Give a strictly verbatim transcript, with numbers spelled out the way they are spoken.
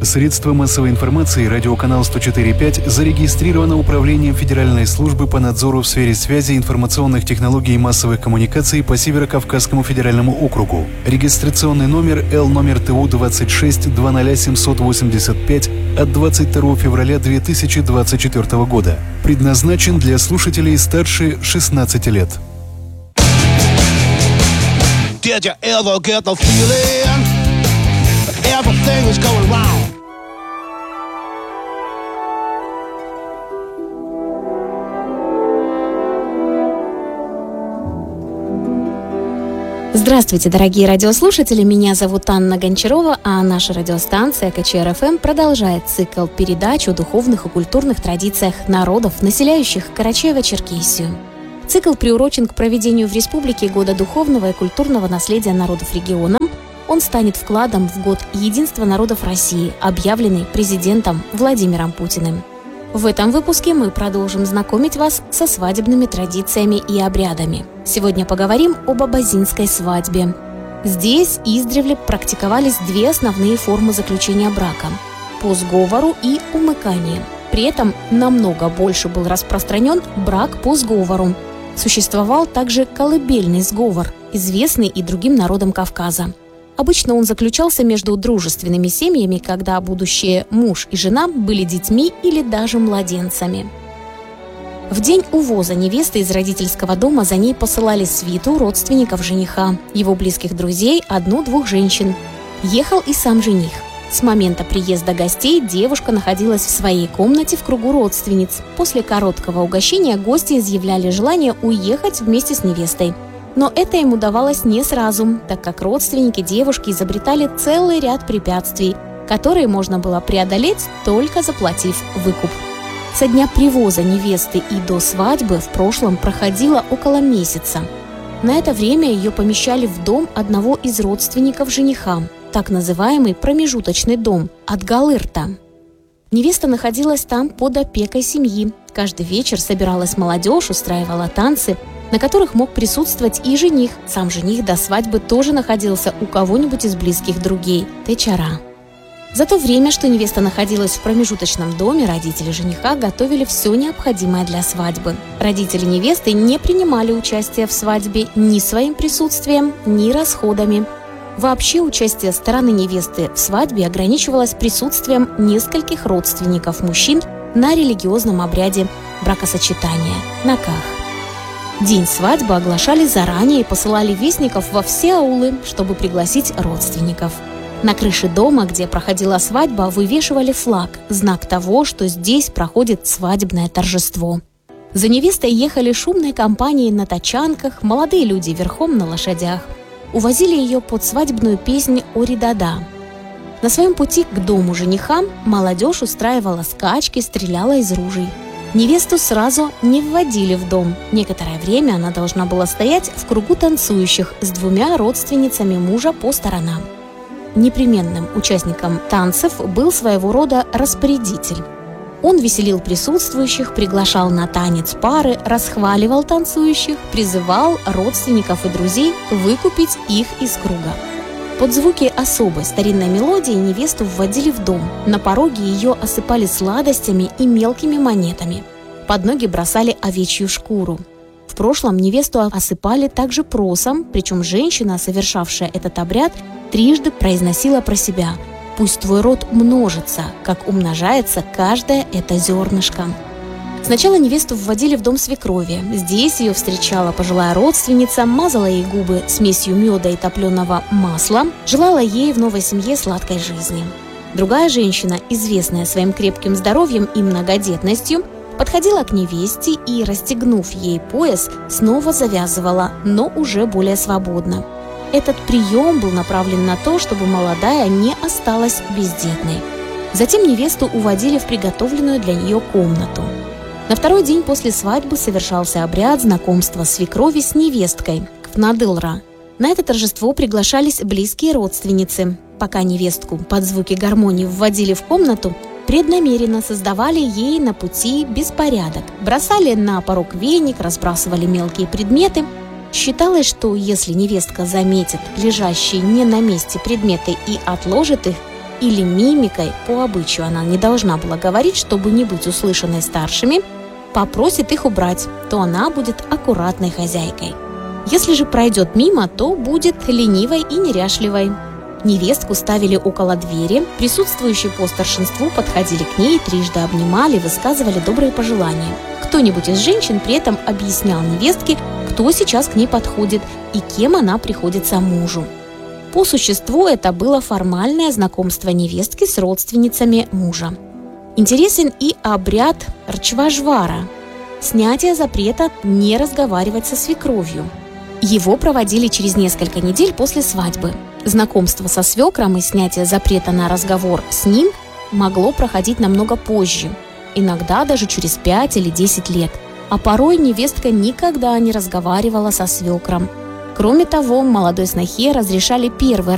Средства массовой информации радиоканал сто четыре и пять зарегистрировано Управлением Федеральной службы по надзору в сфере связи, информационных технологий и массовых коммуникаций по Северо-Кавказскому федеральному округу. Регистрационный номер Л номер Т У двадцать шесть двадцать ноль семьсот восемьдесят пять от двадцать второго февраля две тысячи двадцать четвёртого года. Предназначен для слушателей старше шестнадцати лет. Did you ever get the feeling that everything is going wrong? Здравствуйте, дорогие радиослушатели, меня зовут Анна Гончарова, а наша радиостанция ка че эр эф эм продолжает цикл передач о духовных и культурных традициях народов, населяющих Карачаево-Черкесию. Цикл приурочен к проведению в республике Года духовного и культурного наследия народов региона. Он станет вкладом в Год единства народов России, объявленный президентом Владимиром Путиным. В этом выпуске мы продолжим знакомить вас со свадебными традициями и обрядами. Сегодня поговорим об абазинской свадьбе. Здесь издревле практиковались две основные формы заключения брака – по сговору и умыкание. При этом намного больше был распространен брак по сговору. Существовал также колыбельный сговор, известный и другим народам Кавказа. Обычно он заключался между дружественными семьями, когда будущие муж и жена были детьми или даже младенцами. В день увоза невесты из родительского дома за ней посылали свиту родственников жениха, его близких друзей, одну-двух женщин. Ехал и сам жених. С момента приезда гостей девушка находилась в своей комнате в кругу родственниц. После короткого угощения гости изъявляли желание уехать вместе с невестой. Но это им удавалось не сразу, так как родственники девушки изобретали целый ряд препятствий, которые можно было преодолеть, только заплатив выкуп. Со дня привоза невесты и до свадьбы в прошлом проходило около месяца. На это время ее помещали в дом одного из родственников жениха, так называемый промежуточный дом от Галырта. Невеста находилась там под опекой семьи. Каждый вечер собиралась молодежь, устраивала танцы, на которых мог присутствовать и жених. Сам жених до свадьбы тоже находился у кого-нибудь из близких друзей – течара. За то время, что невеста находилась в промежуточном доме, родители жениха готовили все необходимое для свадьбы. Родители невесты не принимали участие в свадьбе ни своим присутствием, ни расходами. Вообще участие стороны невесты в свадьбе ограничивалось присутствием нескольких родственников мужчин на религиозном обряде бракосочетания – наках. День свадьбы оглашали заранее и посылали вестников во все аулы, чтобы пригласить родственников. На крыше дома, где проходила свадьба, вывешивали флаг, знак того, что здесь проходит свадебное торжество. За невестой ехали шумной компанией на тачанках, молодые люди верхом на лошадях. Увозили ее под свадебную песнь «Оридада». На своем пути к дому жениха молодежь устраивала скачки, стреляла из ружей. Невесту сразу не вводили в дом. Некоторое время она должна была стоять в кругу танцующих с двумя родственницами мужа по сторонам. Непременным участником танцев был своего рода распорядитель. Он веселил присутствующих, приглашал на танец пары, расхваливал танцующих, призывал родственников и друзей выкупить их из круга. Под звуки особой старинной мелодии невесту вводили в дом. На пороге ее осыпали сладостями и мелкими монетами. Под ноги бросали овечью шкуру. В прошлом невесту осыпали также просом, причем женщина, совершавшая этот обряд, трижды произносила про себя: «Пусть твой род множится, как умножается каждое это зернышко». Сначала невесту вводили в дом свекрови. Здесь ее встречала пожилая родственница, мазала ей губы смесью меда и топленого масла, желала ей в новой семье сладкой жизни. Другая женщина, известная своим крепким здоровьем и многодетностью, подходила к невесте и, расстегнув ей пояс, снова завязывала, но уже более свободно. Этот прием был направлен на то, чтобы молодая не осталась бездетной. Затем невесту уводили в приготовленную для нее комнату. На второй день после свадьбы совершался обряд знакомства свекрови с невесткой – квнадылра. На это торжество приглашались близкие родственницы. Пока невестку под звуки гармонии вводили в комнату, преднамеренно создавали ей на пути беспорядок, бросали на порог веник, разбрасывали мелкие предметы. Считалось, что если невестка заметит лежащие не на месте предметы и отложит их, или мимикой, по обычаю она не должна была говорить, чтобы не быть услышанной старшими, попросит их убрать, то она будет аккуратной хозяйкой. Если же пройдет мимо, то будет ленивой и неряшливой. Невестку ставили около двери, присутствующие по старшинству подходили к ней, трижды обнимали, высказывали добрые пожелания. Кто-нибудь из женщин при этом объяснял невестке, кто сейчас к ней подходит и кем она приходится мужу. По существу это было формальное знакомство невестки с родственницами мужа. Интересен и обряд рчважвара – снятие запрета не разговаривать со свекровью. Его проводили через несколько недель после свадьбы. Знакомство со свекром и снятие запрета на разговор с ним могло проходить намного позже, иногда даже через пять или десять лет, а порой невестка никогда не разговаривала со свекром. Кроме того, молодой снохе разрешали первый